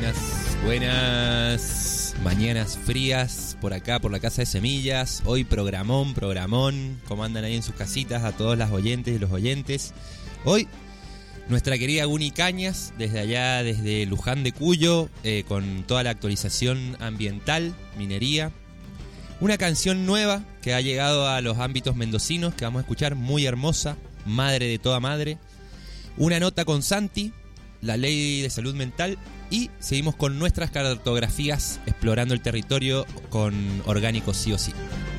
buenas, buenas mañanas frías por acá, por la Casa de Semillas. Hoy programón. ¿Cómo andan ahí en sus casitas? A todos las oyentes y los oyentes. Hoy, nuestra querida Guni Cañas, desde allá, desde Luján de Cuyo, con toda la actualización ambiental, minería. Una canción nueva que ha llegado a los ámbitos mendocinos, que vamos a escuchar, muy hermosa, madre de toda madre. Una nota con Santi, la ley de salud mental, y seguimos con nuestras cartografías explorando el territorio con Orgánico Sí o Sí.